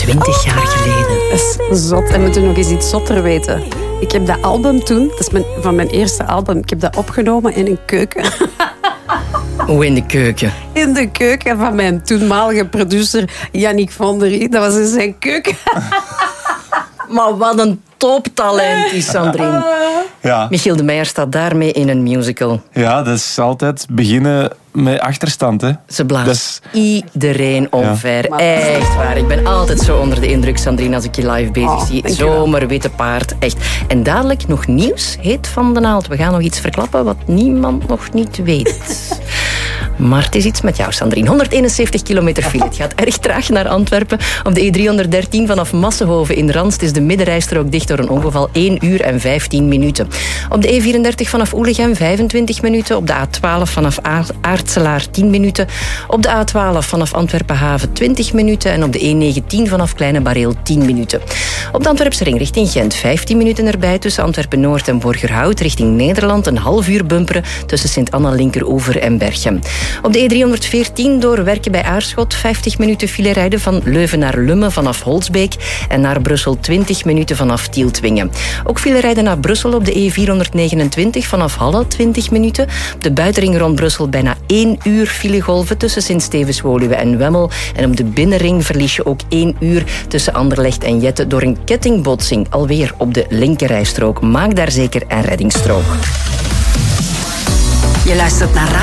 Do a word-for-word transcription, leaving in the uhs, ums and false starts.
Twintig jaar geleden. Dat is zot. En moet je nog eens iets zotter weten. Ik heb dat album toen, dat is mijn, van mijn eerste album, ik heb dat opgenomen in een keuken. Hoe in de keuken? In de keuken van mijn toenmalige producer Yannick van der Rie. Dat was in zijn keuken. Maar wat een toptalent is Sandrine. Ja. Michiel de Meijer staat daarmee in een musical. Ja, dat is altijd beginnen met achterstand. Hè. Ze blaast Dat is... iedereen omver. Ja. Echt waar. Ik ben altijd zo onder de indruk, Sandrine, als ik je live bezig Oh, zie. dankjewel. Zomerwitte paard. Echt. En dadelijk nog nieuws, heet Van de Naald. We gaan nog iets verklappen wat niemand nog niet weet. Maar het is iets met jou, Sandrine. honderdeenenzeventig kilometer file. Het gaat erg traag naar Antwerpen. Op de E driehonderddertien vanaf Massenhoven in Ranst is de middenrijstrook dicht door een ongeval. één uur en vijftien minuten. Op de E vierendertig vanaf Oelegem vijfentwintig minuten. Op de A twaalf vanaf Aartselaar tien minuten. Op de A twaalf vanaf Antwerpen-Haven twintig minuten. En op de E negentien vanaf Kleine Bareel tien minuten. Op de Antwerpse ring richting Gent vijftien minuten erbij. Tussen Antwerpen-Noord en Borgerhout richting Nederland een half uur bumperen tussen Sint-Anna-Linkeroever en Berchem. Op de E driehonderdveertien door Werken bij Aarschot vijftig minuten file rijden van Leuven naar Lummen vanaf Holsbeek en naar Brussel twintig minuten vanaf Tieltwingen. Ook file rijden naar Brussel op de E vierhonderdnegenentwintig vanaf Halle twintig minuten. Op de buitenring rond Brussel bijna één uur filegolven tussen Sint-Stevens-Woluwe en Wemmel. En op de binnenring verlies je ook één uur tussen Anderlecht en Jette door een kettingbotsing alweer op de linkerrijstrook. Maak daar zeker een reddingsstrook. Je luistert naar